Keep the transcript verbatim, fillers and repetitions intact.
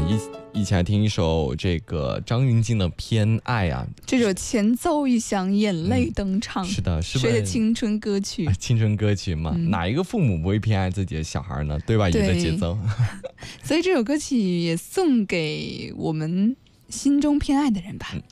一起来听一首这个张芸京的《偏爱》啊， 这首前奏一响，眼泪登场。 嗯、是的，是谁的青春歌曲？ 啊、青春歌曲嘛、嗯，哪一个父母不会偏爱自己的小孩呢？对吧？有的节奏。 所以这首歌曲也送给我们心中偏爱的人吧。嗯